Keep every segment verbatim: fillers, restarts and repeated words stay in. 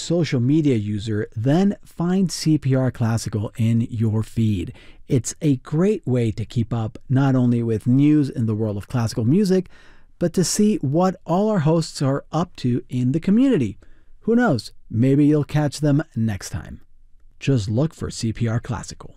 social media user, then find C P R Classical in your feed. It's a great way to keep up not only with news in the world of classical music, but to see what all our hosts are up to in the community. Who knows? Maybe you'll catch them next time. Just look for C P R Classical.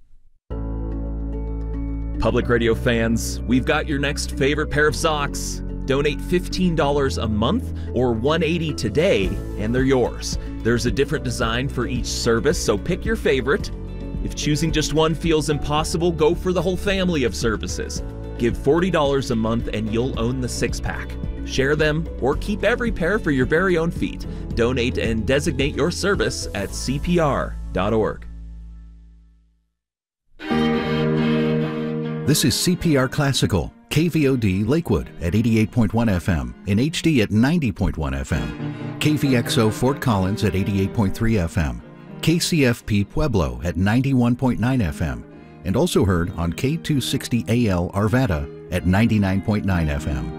Public Radio fans, we've got your next favorite pair of socks. Donate fifteen dollars a month or one hundred eighty dollars today, and they're yours. There's a different design for each service, so pick your favorite. If choosing just one feels impossible, go for the whole family of services. Give forty dollars a month and you'll own the six-pack. Share them or keep every pair for your very own feet. Donate and designate your service at C P R dot org. This is C P R Classical, K V O D Lakewood at eighty-eight point one F M, in H D at ninety point one F M, K V X O Fort Collins at eighty-eight point three F M, K C F P Pueblo at ninety-one point nine F M, and also heard on K two sixty A L Arvada at ninety-nine point nine F M.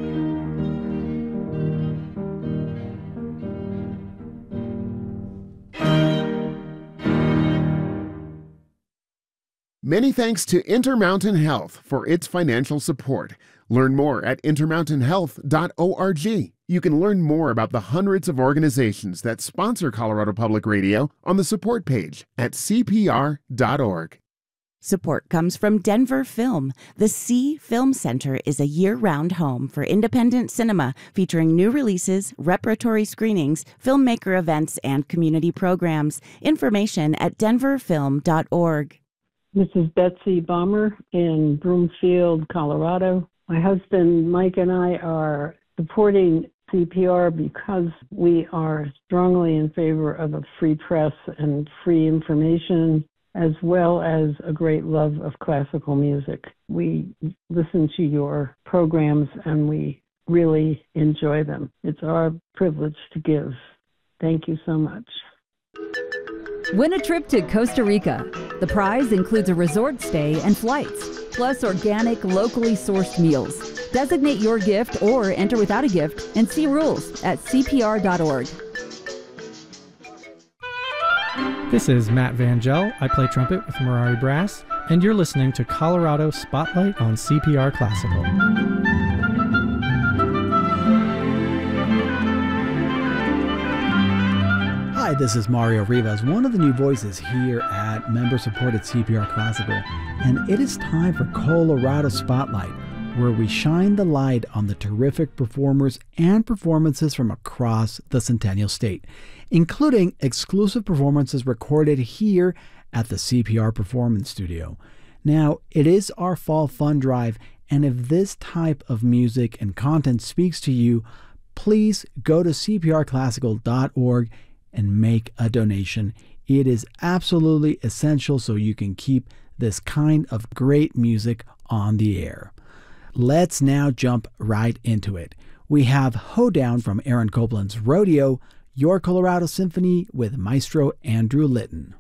Many thanks to Intermountain Health for its financial support. Learn more at intermountain health dot org. You can learn more about the hundreds of organizations that sponsor Colorado Public Radio on the support page at C P R dot org. Support comes from Denver Film. The C Film Center is a year-round home for independent cinema featuring new releases, repertory screenings, filmmaker events, and community programs. Information at denver film dot org. This is Betsy Bomber in Broomfield, Colorado. My husband Mike and I are supporting C P R because we are strongly in favor of a free press and free information, as well as a great love of classical music. We listen to your programs and we really enjoy them. It's our privilege to give. Thank you so much. Win a trip to Costa Rica. The prize includes a resort stay and flights, plus organic, locally sourced meals. Designate your gift or enter without a gift and see rules at C P R dot org. This is Matt Vangel. I play trumpet with Mirari Brass, and you're listening to Colorado Spotlight on C P R Classical. Hi, this is Mario Rivas, one of the new voices here at member-supported C P R Classical, and it is time for Colorado Spotlight, where we shine the light on the terrific performers and performances from across the Centennial State, including exclusive performances recorded here at the C P R Performance Studio. Now, it is our fall fund drive, and if this type of music and content speaks to you, please go to C P R classical dot org and make a donation. It is absolutely essential so you can keep this kind of great music on the air. Let's now jump right into it. We have Hoedown from Aaron Copland's Rodeo, Your Colorado Symphony with Maestro Andrew Litton.